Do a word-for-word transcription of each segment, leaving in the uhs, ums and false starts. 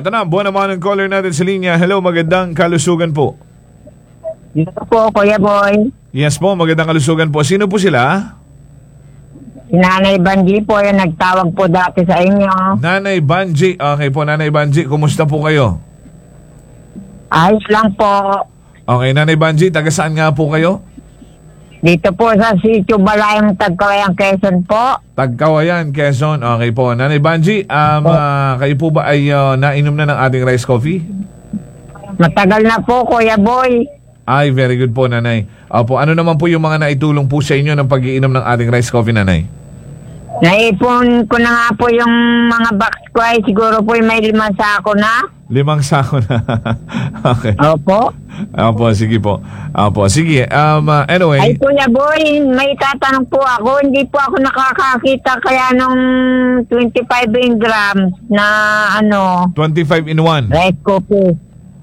Ito na, buwan naman ang caller natin sa linya. Hello, magandang kalusugan po. Dito po, Kuya Boy. Yes po, magandang kalusugan po. Sino po sila? Si Nanay Banji po, yung nagtawag po dati sa inyo. Nanay Banji. Okay po, Nanay Banji, kumusta po kayo? Ayos lang po. Okay, Nanay Banji, taga saan nga po kayo? Dito po sa Sitio Balayang Tagkawayang, Quezon po. Tagkawayan, Quezon. Okay po. Nanay Banji, um, uh, kayo po ba ay uh, nainom na ng ating rice coffee? Matagal na po, Kuya Boy. Ay, very good po, Nanay. Opo, ano naman po yung mga naitulong po sa inyo ng pag-iinom ng ating rice coffee, Nanay? Naipon ko na nga po yung mga box ko ay siguro po may limang sako na. Limang sako na. Okay. Opo. Opo, sige po. Opo, sige. Um, uh, anyway. Ay, Kuya Boy, may tatanong po ako. Hindi po ako nakakakita kaya nung twenty-five grams na ano, twenty-five in one. rice coffee.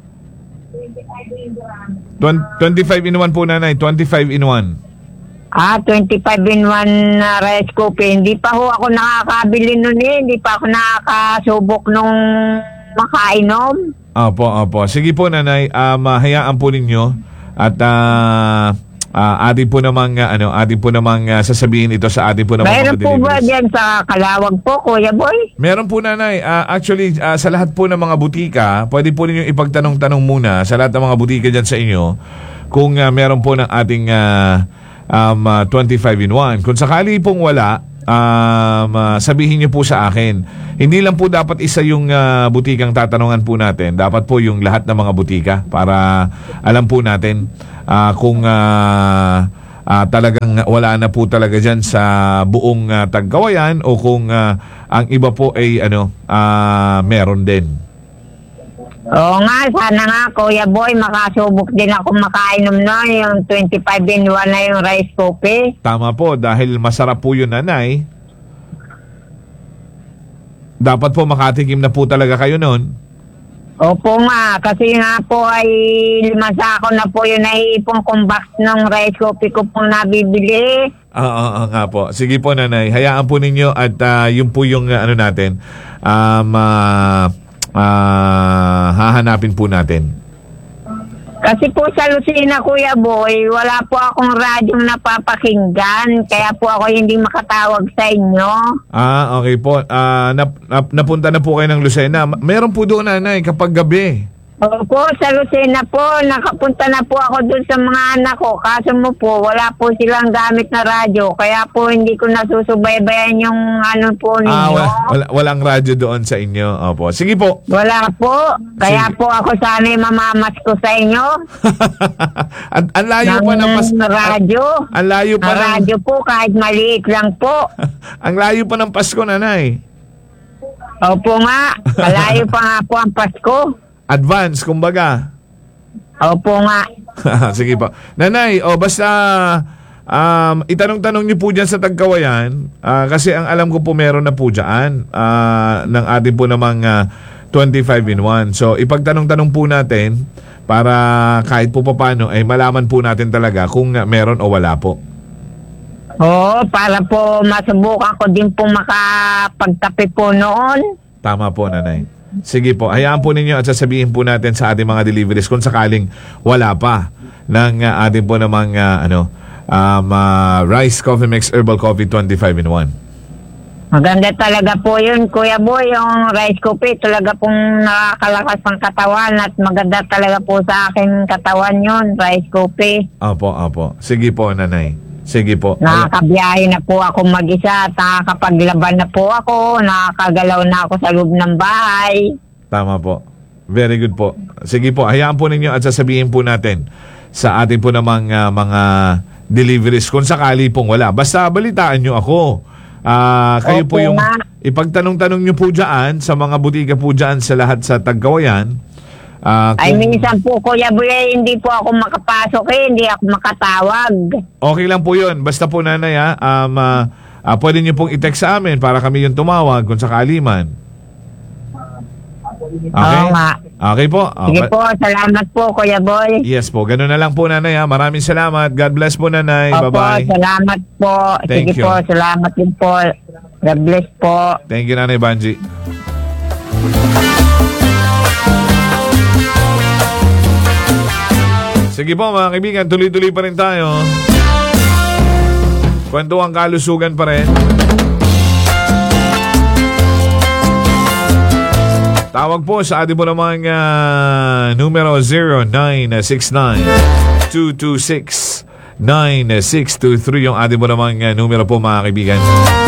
twenty-five in one po, Nanay. twenty-five in one. Ah, twenty-five in one na rice coffee. Hindi pa ho ako nakakabili nun eh. Hindi pa ako nakakasubok nung makainom. Opo, opo. Sige po, Nanay. Um, uh, hayaan po ninyo. At uh, uh, atin po namang, uh, ano, atin po namang uh, sasabihin ito sa atin po namang Mayroon mga po ba deliveries. dyan sa Kalawag po, Kuya Boy? Meron po, Nanay. Uh, actually, uh, sa lahat po ng mga butika, pwede po ninyo ipagtanong-tanong muna sa lahat ng mga butika dyan sa inyo kung uh, meron po ng ating uh, um, uh, twenty-five in one. Kung sakali pong wala, um, uh, sabihin niyo po sa akin. Hindi lang po dapat isa yung uh, butikang tatanungan po natin. Dapat po yung lahat ng mga butika para alam po natin uh, kung uh, uh, talagang wala na po talaga dyan sa buong uh, Tagkawayan o kung uh, ang iba po ay ano, uh, meron din. Oo nga, sana nga, Kuya Boy, makasubok din ako makainom na yung twenty-five in one na yung rice coffee. Tama po, dahil masarap po yun, Nanay. Dapat po makatikim na po talaga kayo nun. Opo nga, kasi nga po ay lima sako na po yung naiipong kong box ng rice coffee ko pong nabibili. Oo, oo nga po. Sige po, Nanay. Hayaan po ninyo at uh, yun po yung uh, ano natin. Um, uh, uh, hahanapin po natin. Kasi po sa Lucena, Kuya Boy, wala po akong radyong napapakinggan. Kaya po ako hindi makatawag sa inyo. Ah, okay po. Ah, nap, nap, napunta na po kayo ng Lucena. Ma- Meron po doon, Nanay, kapag gabi. Opo, sa Lucena po, nakapunta na po ako dun sa mga anak ko. Kaso mo po, wala po silang gamit na radyo. Kaya po hindi ko nasusubaybayan yung ano po ninyo. Ah, wala, wala, walang radyo doon sa inyo. Opo. Sige po. Wala po. Kaya Sige. po ako sana'y mamamas ko sa inyo. Ang ang layo pa ng pas... Ng radyo. Ang layo pa Ang ng... radyo po, kahit maliit lang po. Ang layo pa ng Pasko, Nanay. Opo nga, malayo pa nga po ang Pasko. Advance, kumbaga. Opo nga. Sige po. Nanay, o oh, basta um, itanong-tanong niyo po dyan sa Tagkawayan uh, kasi ang alam ko po meron na po dyan uh, ng ating po namang uh, twenty-five in one. So ipagtanong-tanong po natin para kahit po paano ay malaman po natin talaga kung uh, meron o wala po. Oo, para po masubukan ko din po makapagtapi po noon. Tama po, Nanay. Sige po, hayaan po ninyo at sasabihin po natin sa ating mga deliveries kung sakaling wala pa ng uh, ating po namang uh, ano, um, uh, Rice Coffee Mix Herbal Coffee twenty-five in one. Maganda talaga po yun, Kuya Boy, yung rice coffee. Talaga pong nakakalakas ng katawan at maganda talaga po sa akin katawan yun, rice coffee. Opo, opo. Sige po, Nanay. Sige po. Nakakabiyahe na po ako mag-isa at nakakapaglaban na po ako, nakakagalaw na ako sa loob ng bahay. Tama po. Very good po. Sige po, hayaan po ninyo at sasabihin po natin sa ating po namang uh, mga deliveries kung sakali pong wala. Basta balitaan nyo ako. Uh, kayo Opo po yung nga. ipagtanong-tanong nyo po dyan sa mga butika po dyan sa lahat sa Tagkawayan. Uh, Ay, kung- minsan po, Kuya Boy, hindi po ako makapasok eh, hindi ako makatawag. Okay lang po yun. Basta po, Nanay, ha, um, uh, uh, pwede nyo pong i-text sa amin para kami yung tumawag kung sakali man. Okay? Oo nga. Okay po. Sige Okay. po, salamat po, Kuya Boy. Yes po. Ganun na lang po, Nanay, ha. Maraming salamat. God bless po, Nanay. Opo, Bye-bye. salamat po. Thank Sige you. po, salamat din po. God bless po. Thank you, Nanay Banji. Sige po mga kaibigan, tuloy-tuloy pa rin tayo. Kwentuhan kalusugan pa rin. Tawag po sa ating po namang uh, numero zero nine six nine, two two six, nine six two three yung ating po namang uh, numero po mga kaibigan.